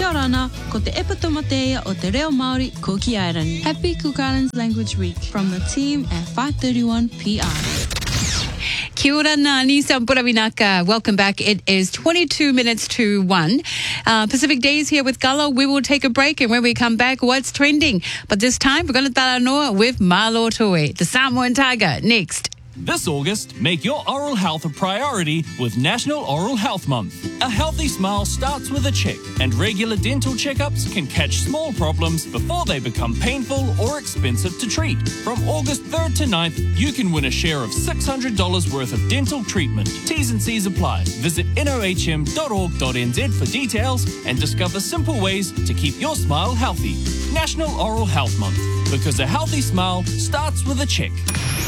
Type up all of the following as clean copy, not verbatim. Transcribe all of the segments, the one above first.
Kia ora ana, ko te epatomatea o te reo Māori ko ki Airani. Happy Cook Islands Language Week from the team at 531 PI. Kia ora nani sampura vinaka. Welcome back. It is 22 minutes to 1. Pacific Days here with Galo. We will take a break, and when we come back, what's trending? But this time, we're going to talanoa with Malo Toe, the Samoan Tiger. Next. This August, make your oral health a priority with National Oral Health Month. A healthy smile starts with a check, and regular dental checkups can catch small problems before they become painful or expensive to treat. From August 3rd to 9th, you can win a share of $600 worth of dental treatment. T's and C's apply. Visit nohm.org.nz for details and discover simple ways to keep your smile healthy. National Oral Health Month, because a healthy smile starts with a check.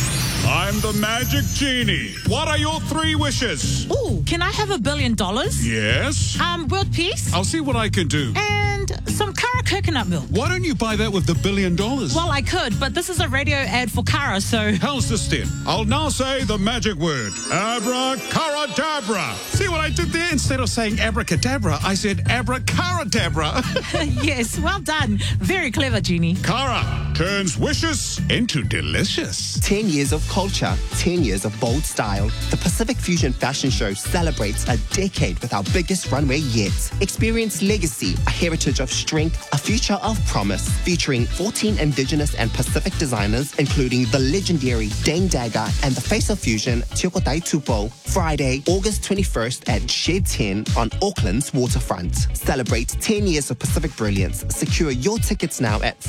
I'm the Magic Genie. What are your 3 wishes? Ooh, can I have $1 billion? Yes? World peace? I'll see what I can do. And some Kara coconut milk. Why don't you buy that with the $1 billion? Well, I could, but this is a radio ad for Kara, so... How's this then? I'll now say the magic word. Abracadabra. See what I did there? Instead of saying abracadabra, I said abracadabra. Yes, well done. Very clever, Genie. Kara turns wishes into delicious. 10 years of culture, 10 years of bold style. The Pacific Fusion Fashion Show celebrates a decade with our biggest runway yet. Experience legacy, a heritage of strength, a future of promise, featuring 14 Indigenous and Pacific designers, including the legendary Dane Dagger and the face of fusion, Tiokotai Tupo, Friday, August 21st at Shed 10 on Auckland's waterfront. Celebrate 10 years of Pacific brilliance. Secure your tickets now at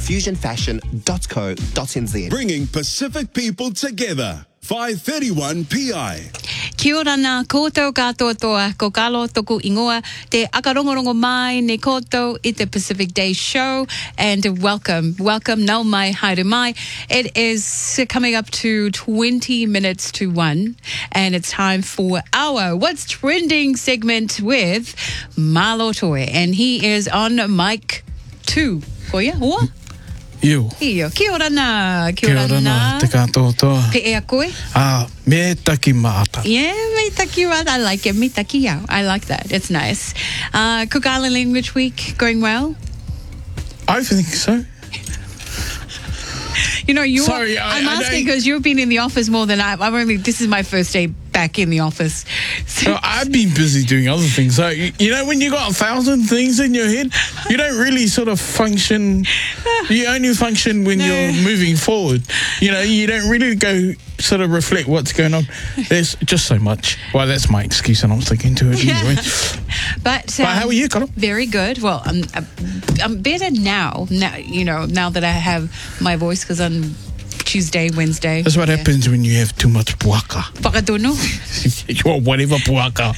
fusionfashion.co.nz. Bringing Pacific people together. 531 PI. Kia ora nā koutou katoa toa, ko Kalo toku ingoa, te akarongorongo mai ne koutou i te Pacific Day Show, and welcome, nau mai, haere mai. It is coming up to 20 minutes to 1, and it's time for our What's Trending segment with Malo Toe, and he is on mic 2. Koia, hoa? Iu. Kia ora nā. Kia ora nā, te katoa toa. Pe ea koe? Me taki maata. Yeah, me taki maata. I like it. Me taki au. I like that. It's nice. Cook Island Language Week going well? I think so. You know, Sorry, I'm asking because you've been in the office more than this is my first day back in the office. So, I've been busy doing other things. So, you know, when you got 1,000 things in your head, you don't really sort of function. You only function when you're moving forward. You know, you don't really go sort of reflect what's going on. There's just so much. Well, that's my excuse, and I'm sticking to it anyway. But how are you, Karo? Very good. Well, I'm better now. Now that I have my voice, because on Tuesday, Wednesday. That's what happens when you have too much puaka. Whakatono? Or whatever puaka.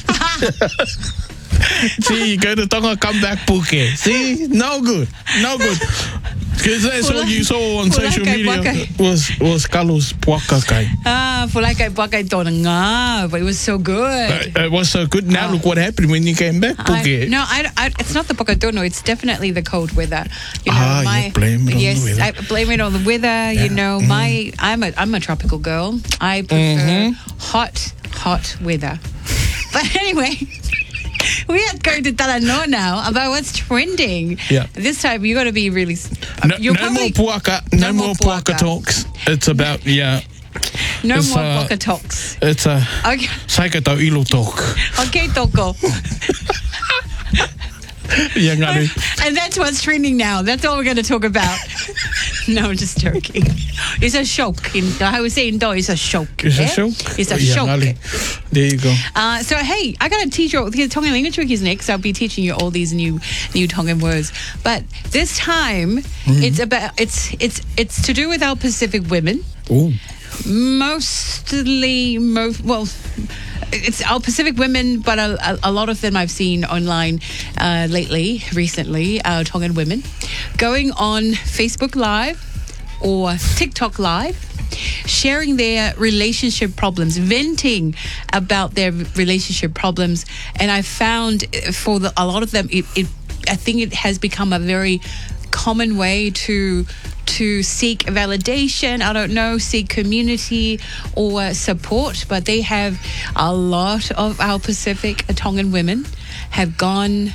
See, you go to Tonga, come back puke. See, no good. Because that's what you saw on social media was Carlos puaka kai. Pulakai puaka tōna ngā, but it was so good. It was so good. Now look what happened when you came back, puke. It's not the Poketono, it's definitely the cold weather. You blame it on the weather. I blame it on the weather. Yeah. You know, I'm a tropical girl. I prefer hot weather. But anyway, we are going to talanoa now about what's trending. Yeah. This time you got to be really. No more puaka talks. It's about No more puaka talks. It's a saikatau ilo talk. Okay, toko. And that's what's trending now. That's all we're going to talk about. No, I'm just joking. It's a shock. I was saying, it's a shock. It's a shock? It's a shock. There you go. So, hey, I got to teach you, because Tongan Language Week is next. I'll be teaching you all these new Tongan words. But this time, it's to do with our Pacific women. Ooh. It's our Pacific women, but a lot of them I've seen online recently, our Tongan women, going on Facebook Live or TikTok Live, sharing their relationship problems, venting about their relationship problems. And I found for a lot of them, I think it has become a very common way to seek validation, seek community or support. But they have a lot of our Pacific Tongan women have gone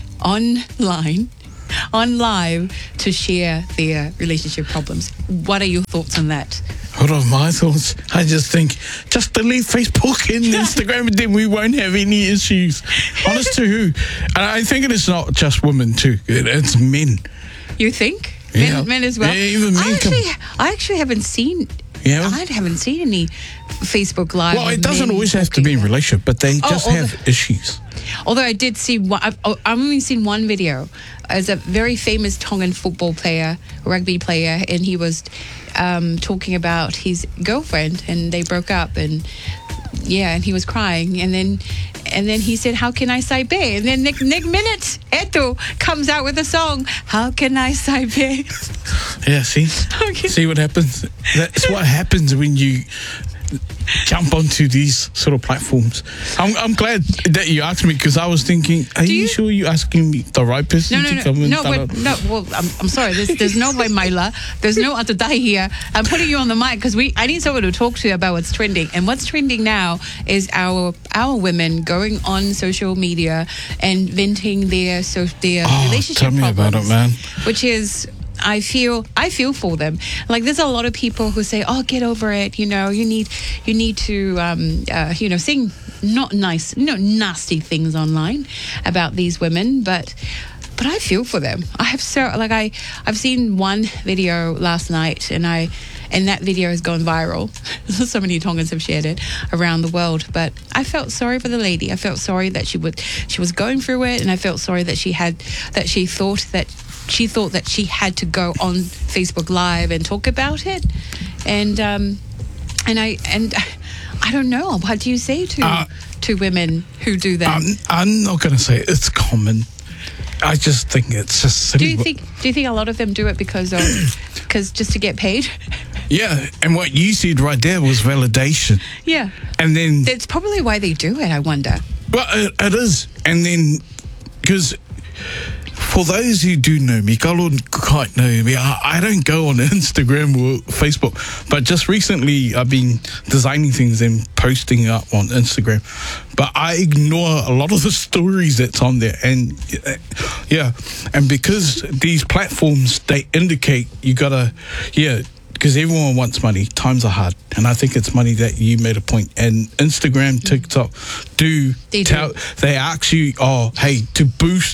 on live to share their relationship problems. What are your thoughts on that? What are my thoughts? I just think, just delete Facebook and Instagram and then we won't have any issues. Honest to who? And I think it is not just women too. It's men. You think? Yeah. Men as well? Yeah, even men I actually haven't seen... Yeah. I haven't seen any Facebook Live. Well, it of doesn't men always have to be in talking. relationship, but they just have issues. Although I did see one, I've only seen one video. As a very famous Tongan football player, rugby player, and he was talking about his girlfriend, and they broke up, and he was crying, and then he said, "How can I say be?" And then next minute, Eto comes out with a song, "How can I say be?" Yeah, see? Okay. See what happens? That's what happens when you jump onto these sort of platforms. I'm glad that you asked me, because I was thinking, are you sure you're asking me the right person to come and well, I'm sorry. There's no way, Maila. There's no Atadai here. I'm putting you on the mic because I need someone to talk to about what's trending. And what's trending now is our women going on social media and venting their relationship tell me problems. about it, man. Which is... I feel for them. Like, there's a lot of people who say, "Oh, get over it. You know, you need to, saying not nice, nasty things online about these women." But I feel for them. I've seen one video last night, and that video has gone viral. So many Tongans have shared it around the world. But I felt sorry for the lady. I felt sorry that she was going through it, and I felt sorry that she thought that she had to go on Facebook Live and talk about it, and I don't know. What do you say to women who do that? I'm not going to say it's common. I just think it's just silly. Do you think a lot of them do it because just to get paid? Yeah, and what you said right there was validation. Yeah, and then that's probably why they do it. I wonder. Well, it is, and then because. For those who do know me, Kalo quite know me, I don't go on Instagram or Facebook, but just recently I've been designing things and posting up on Instagram, but I ignore a lot of the stories that's on there, and and because these platforms, they indicate you gotta, because everyone wants money. Times are hard. And I think it's money that you made a point. And Instagram, TikTok they ask you, hey, to boost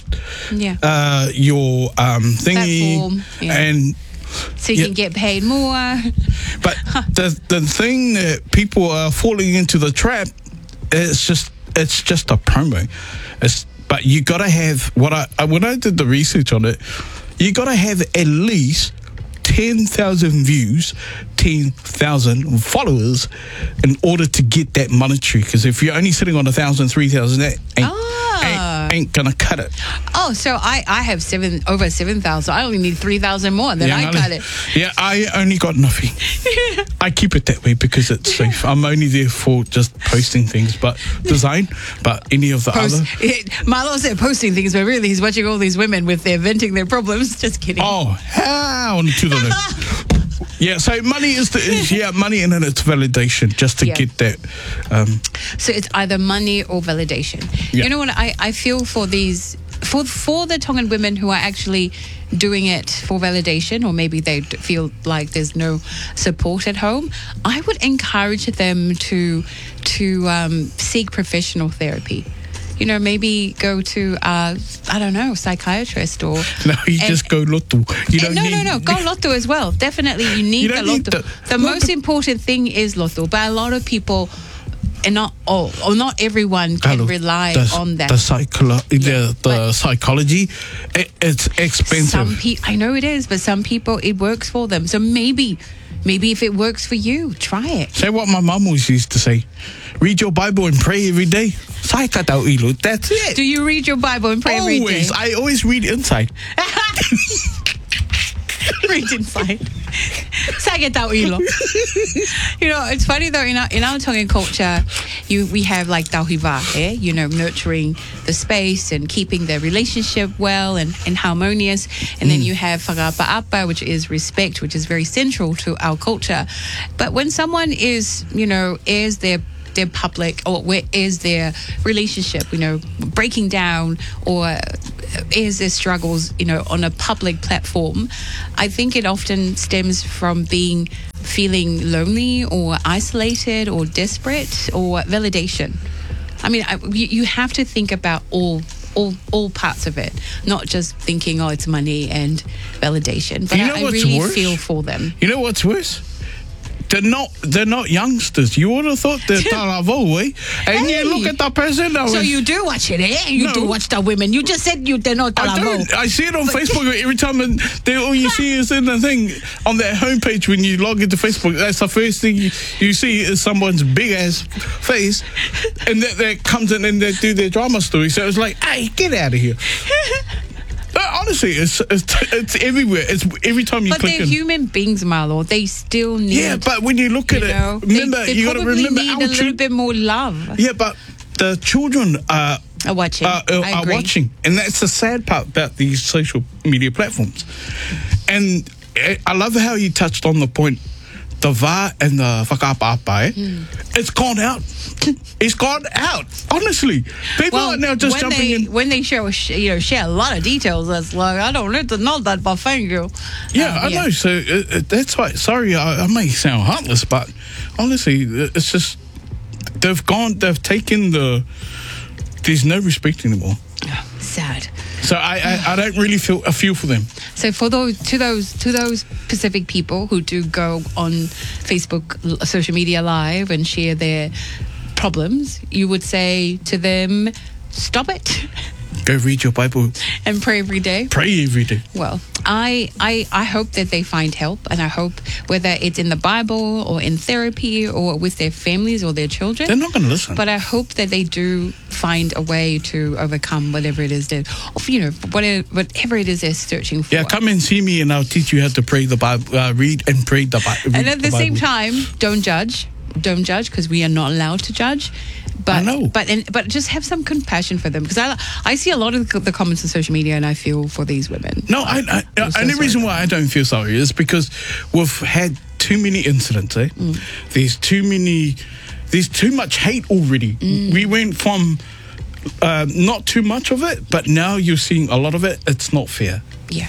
your thingy. Platform, and so you can get paid more. But the thing that people are falling into the trap, it's just a promo. But you got to have, when I did the research on it, you got to have at least 10,000 views, 10,000 followers in order to get that monetary. Because if you're only sitting on 1,000, 3,000, that ain't gonna cut it. Oh, so I have over 7,000. I only need 3,000 more. Then I cut it. Yeah, I only got nothing. I keep it that way because it's safe. I'm only there for just posting things, but design. But any of the other. Marlo said posting things, but really he's watching all these women with their venting their problems. Just kidding. Oh, how to the Yeah, so money is money, and then it's validation just to get that. So it's either money or validation. Yeah. You know what? I feel for these for the Tongan women who are actually doing it for validation, or maybe they feel like there's no support at home. I would encourage them to seek professional therapy. You know, maybe go to, I don't know, psychiatrist or... No, just go loto. You don't need... No, go loto as well. Definitely, you need the loto. The most important thing is loto, but a lot of people, and not all, or not everyone can rely on that. The psychology, it's expensive. I know it is, but some people, it works for them. So maybe if it works for you, try it. Say what my mum always used to say. Read your Bible and pray every day. That's it. Do you read your Bible and pray every day? Always. I always read inside. Read inside. You know, it's funny though, in our Tongan culture, we have like tauhiva, you know, nurturing the space and keeping the relationship well and harmonious. And then you have whakapa'apa, which is respect, which is very central to our culture. But when someone is, you know, airs their their public, or where is their relationship, breaking down, or is there struggles, on a public platform, I think it often stems from feeling lonely or isolated or desperate or validation. I mean, you have to think about all parts of it, not just thinking, it's money and validation. But I really feel for them. You know what's worse? They're not youngsters. You would have thought they're tarawau, eh? And you look at the person. So you do watch it, eh? You do watch the women. You just said they're not tarawau. I don't. I see it on Facebook every time, and all you see is in the thing on their homepage when you log into Facebook. That's the first thing you see is someone's big ass face, and that comes in and they do their drama story. So it's like, hey, get out of here. Honestly, it's everywhere. It's every time you click. But they're human beings, Marlo. They still need. Yeah, but when you look at it, remember they you got to remember need a little bit more love. Yeah, but the children are watching. Are watching, and that's the sad part about these social media platforms. And I love how you touched on the point. The va and the whakapapa, it's gone out. It's gone out. Honestly, people are now just jumping in. When they share a lot of details, that's like, I don't need to know that, but thank you. Yeah, I know. So that's why. Sorry, I may sound heartless, but honestly, it's just they've taken there's no respect anymore. Sad. So I don't really feel for them. So for those specific people who do go on Facebook, social media live and share their problems, you would say to them, stop it. Go read your Bible. And pray every day. Pray every day. Well, I hope that they find help, and I hope whether it's in the Bible or in therapy or with their families or their children. They're not going to listen. But I hope that they do find a way to overcome whatever it is whatever it is they're searching for. Yeah, come and see me and I'll teach you how to pray the Bible, read and pray the Bible. And at the same time, don't judge. Don't judge, because we are not allowed to judge. But, I know. But just have some compassion for them, because I see a lot of the comments on social media and I feel for these women. No, the reason why I don't feel sorry is because we've had too many incidents. There's too much hate already. We went from not too much of it, but now you're seeing a lot of it. It's not fair. Yeah.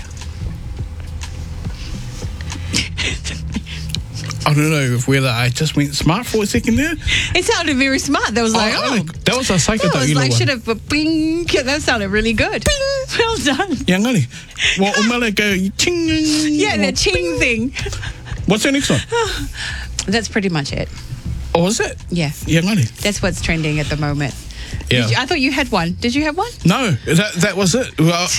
I don't know whether I just went smart for a second there. It sounded very smart. That was that was a psycho. That was like, should have bing. That sounded really good. Bing. Well done. Well, go ching. Yeah, the ching thing. What's the next one? That's pretty much it. Oh, is it? Yeah. That's what's trending at the moment. Yeah. I thought you had one. Did you have one? No, that was it. Well,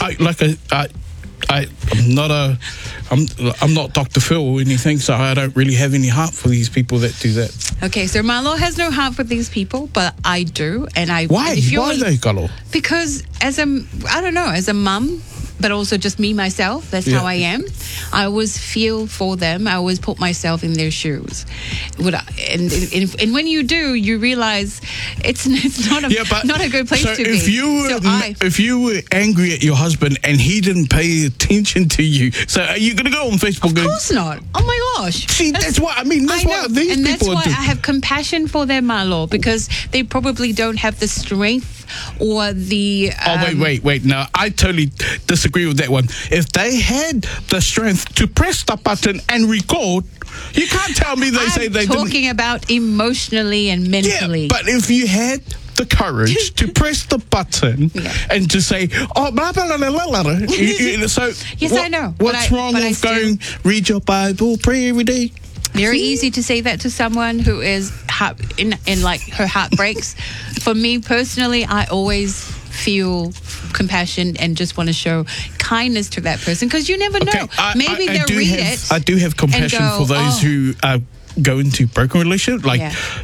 I'm not Dr. Phil or anything, so I don't really have any heart for these people that do that. Okay, so Marlo has no heart for these people, but I do, and I. Why? Why they, Kalo? Because as a mum, but also just me myself. That's how I am. I always feel for them. I always put myself in their shoes. And when you do, you realize it's not a good place to be. If you were angry at your husband and he didn't pay attention to you, so are you going to go on Facebook? Of course not. Oh my gosh. See, that's what I mean. That's why these and people that's why I have compassion for them, Marlo, because they probably don't have the strength or the. Wait. No, I totally disagree with that one. If they had the strength to press the button and record, you can't tell me they didn't. I'm talking about emotionally and mentally. Yeah, but if you had the courage to press the button and to say, oh, blah, blah, blah, blah, blah. So yes, I know. What's wrong with going, read your Bible, pray every day? Very easy to say that to someone who is in like her heart breaks. For me personally, I always feel compassion and just want to show kindness to that person, because you never know. Maybe they'll read it. I do have compassion for those who go into broken relationships, like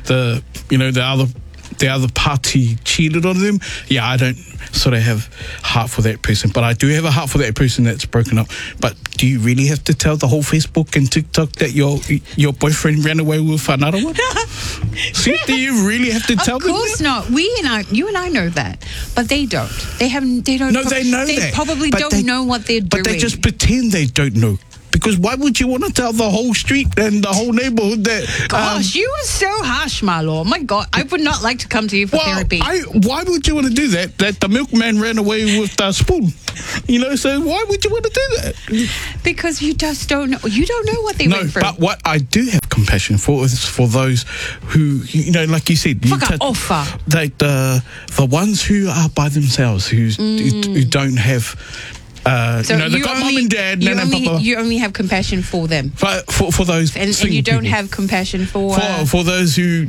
the other party cheated on them. Yeah, I don't sort of have heart for that person, but I do have a heart for that person that's broken up. But do you really have to tell the whole Facebook and TikTok that your boyfriend ran away with another one? See, do you really have to tell them? Of course not. You and I know that, but they don't. They don't. No, they know that. They probably don't know what they're doing. But they just pretend they don't know. Because why would you want to tell the whole street and the whole neighborhood that... Gosh, you were so harsh, Marlo. Oh my God, I would not like to come to you for therapy. Why would you want to do that? That the milkman ran away with the spoon. So why would you want to do that? Because you just don't know. You don't know what they went through. But what I do have compassion for is for those who, like you said, like the ones who are by themselves, who don't have... they've got mum and dad. You only have compassion for them. For those and you don't have compassion for those who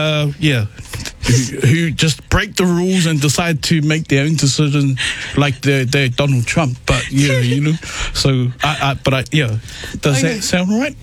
who just break the rules and decide to make their own decision, like they're Donald Trump. But so does that sound right?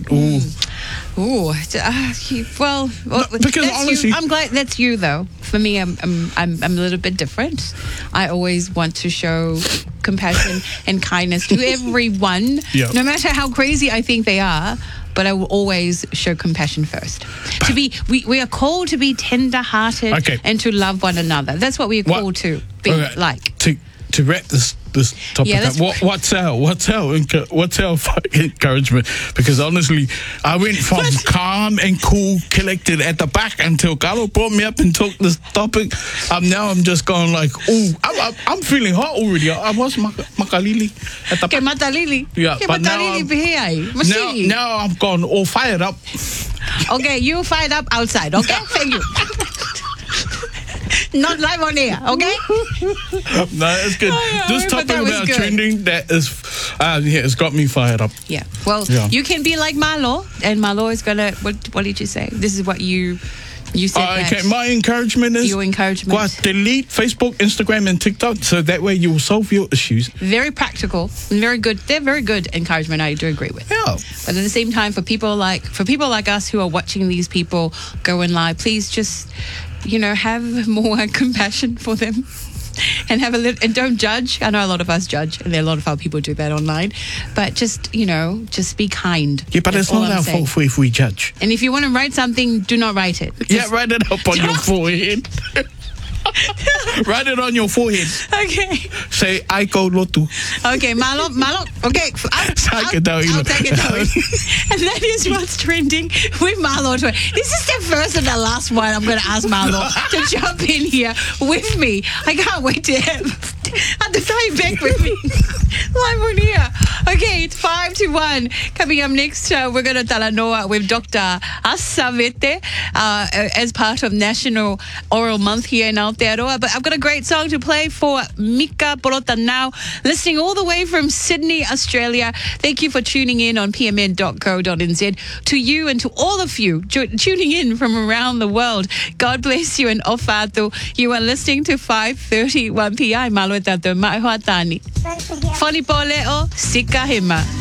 Because honestly, I'm glad that's you though. For me, I'm a little bit different. I always want to show compassion and kindness to everyone, no matter how crazy I think they are. But I will always show compassion first. We are called to be tender-hearted and to love one another. That's what we are called to be like. To wrap this topic up, what's our encouragement? Because honestly, I went from calm and cool, collected at the back until Carlo brought me up and took this topic. Now I'm just going like, I'm feeling hot already. I was makalili at the back. Matalili. Yeah, but now I'm gone all fired up. Okay, you fired up outside. Okay, thank you. Not live on air, okay? No, it's good. This topic about trending, that is, it's got me fired up. Yeah. Well, you can be like Marlo, and Marlo is gonna. What did you say? This is what you said. Okay, my encouragement is your encouragement. Delete Facebook, Instagram, and TikTok, so that way you will solve your issues. Very practical, very good. They're very good encouragement. I do agree with. Yeah. But at the same time, for people like us who are watching these people go in live, please just. Have more compassion for them and and don't judge. I know a lot of us judge, and there are a lot of our people do that online, but just be kind. Yeah, but it's not our fault if we judge. And if you want to write something, do not write it. Write it up on your forehead. Write it on your forehead. Okay. Say, I go lotu. Okay, Malo. Okay, I'll take it away. And that is what's trending with Malo. This is the first and the last one I'm going to ask Malo to jump in here with me. I can't wait to have to tie back with me live on here. Okay, it's 5 to 1. Coming up next, we're going to talanoa with Dr. Asavete as part of National Oral Month here in Aotearoa. But I've got a great song to play for Mika Porota now, listening all the way from Sydney, Australia. Thank you for tuning in on pmn.co.nz. To you and to all of you tuning in from around the world, God bless you and ofatu. You are listening to 5:31 PI. Malo tato mai hoatani. Foni pole o sika hima.